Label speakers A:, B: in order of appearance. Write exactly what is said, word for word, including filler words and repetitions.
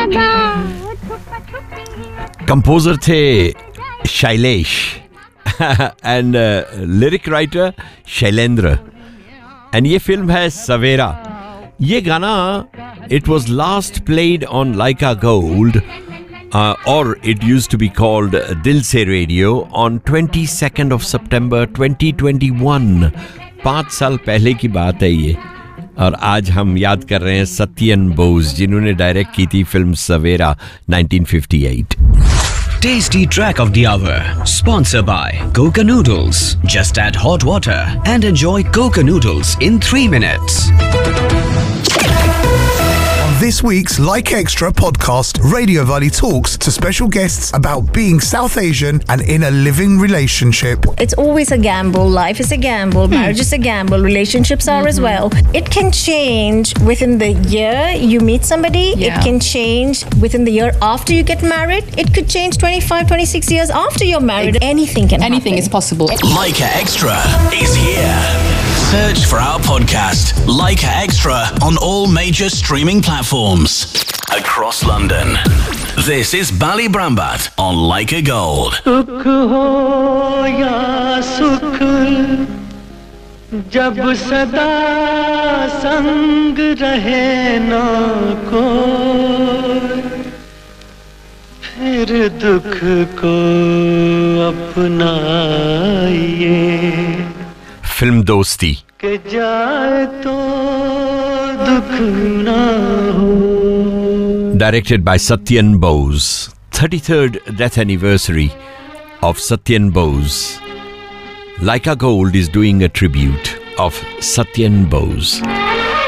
A: Composer थे Shailesh and lyric writer Shailendra. And ये film है सवेरा. ये गाना it was last played on Lyca gold और it used to be called दिल से radio on twenty-second of September twenty twenty-one. पाँच साल पहले की बात है ये. और आज हम याद कर रहे हैं सत्यन बोस जिन्होंने डायरेक्ट की थी film Savera nineteen fifty-eight.
B: Tasty track of the hour, sponsored by Coca Noodles. Just add hot water and enjoy Coca Noodles in three minutes.
C: This week's Like Extra podcast, Radio Valley talks to special guests about being South Asian and in a living relationship.
D: It's always a gamble. Life is a gamble. Hmm. Marriage is a gamble. Relationships are mm-hmm. as well. It can change within the year you meet somebody. Yeah. It can change within the year after you get married. It could change twenty-five, twenty-six years after you're married. It, Anything can
E: Anything
D: happen.
E: is possible.
B: Leica Extra is here. Search for our podcast, Leica Extra, on all major streaming platforms across London. This is Bali Brambat on Leica Gold.
F: Sukh ho ya sukh, jab sada sang rahe na koi, phir dukh ko apnaiye.
A: Film दोस्ती.
F: के जाए तो दुख ना हो.
A: Directed by Satyan Bose. thirty-third death anniversary of Satyan Bose. Leica Gold is doing a tribute of Satyan Bose.